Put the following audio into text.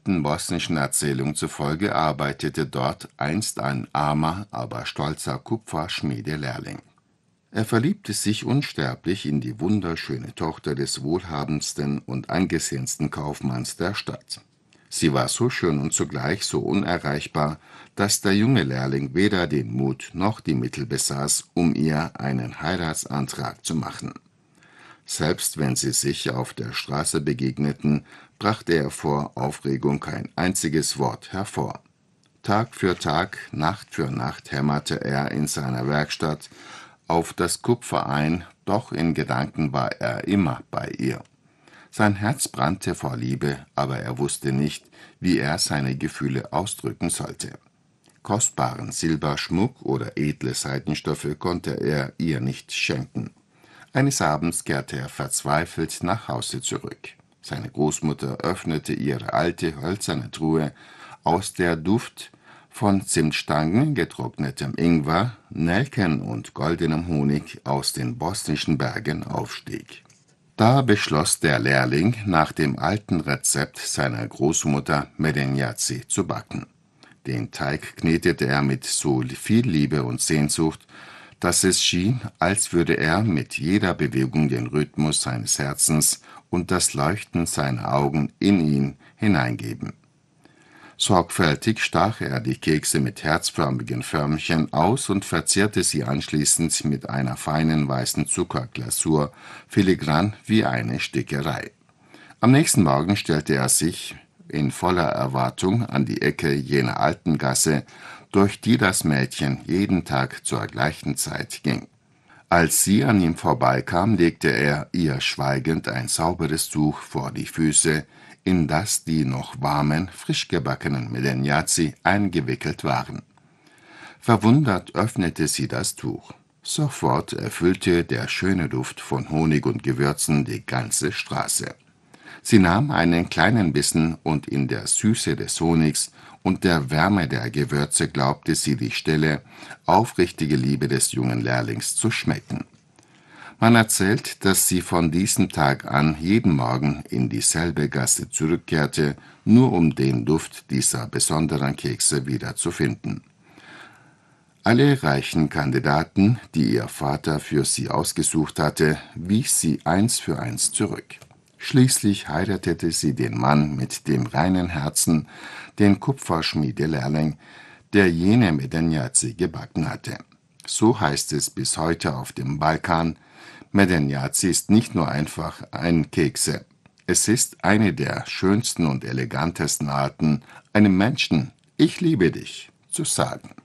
alten bosnischen Erzählung zufolge arbeitete dort einst ein armer, aber stolzer Kupferschmiedelehrling. Er verliebte sich unsterblich in die wunderschöne Tochter des wohlhabendsten und angesehensten Kaufmanns der Stadt. Sie war so schön und zugleich so unerreichbar, dass der junge Lehrling weder den Mut noch die Mittel besaß, um ihr einen Heiratsantrag zu machen. Selbst wenn sie sich auf der Straße begegneten, brachte er vor Aufregung kein einziges Wort hervor. Tag für Tag, Nacht für Nacht hämmerte er in seiner Werkstatt auf das Kupfer ein, doch in Gedanken war er immer bei ihr. Sein Herz brannte vor Liebe, aber er wusste nicht, wie er seine Gefühle ausdrücken sollte. Kostbaren Silberschmuck oder edle Seidenstoffe konnte er ihr nicht schenken. Eines Abends kehrte er verzweifelt nach Hause zurück. Seine Großmutter öffnete ihre alte hölzerne Truhe, aus der Duft von Zimtstangen, getrocknetem Ingwer, Nelken und goldenem Honig aus den bosnischen Bergen aufstieg. Da beschloss der Lehrling, nach dem alten Rezept seiner Großmutter Medenjaci zu backen. Den Teig knetete er mit so viel Liebe und Sehnsucht, dass es schien, als würde er mit jeder Bewegung den Rhythmus seines Herzens und das Leuchten seiner Augen in ihn hineingeben. Sorgfältig stach er die Kekse mit herzförmigen Förmchen aus und verzierte sie anschließend mit einer feinen weißen Zuckerglasur, filigran wie eine Stickerei. Am nächsten Morgen stellte er sich in voller Erwartung an die Ecke jener alten Gasse, durch die das Mädchen jeden Tag zur gleichen Zeit ging. Als sie an ihm vorbeikam, legte er ihr schweigend ein sauberes Tuch vor die Füße, in das die noch warmen, frisch gebackenen Medenjaci eingewickelt waren. Verwundert öffnete sie das Tuch. Sofort erfüllte der schöne Duft von Honig und Gewürzen die ganze Straße. Sie nahm einen kleinen Bissen, und in der Süße des Honigs und der Wärme der Gewürze glaubte sie die stille, aufrichtige Liebe des jungen Lehrlings zu schmecken. Man erzählt, dass sie von diesem Tag an jeden Morgen in dieselbe Gasse zurückkehrte, nur um den Duft dieser besonderen Kekse wiederzufinden. Alle reichen Kandidaten, die ihr Vater für sie ausgesucht hatte, wies sie eins für eins zurück. Schließlich heiratete sie den Mann mit dem reinen Herzen, den Kupferschmiedelehrling, der jene Medenjaci gebacken hatte. So heißt es bis heute auf dem Balkan: Medenjaci ist nicht nur einfach ein Kekse. Es ist eine der schönsten und elegantesten Arten, einem Menschen »Ich liebe dich« zu sagen.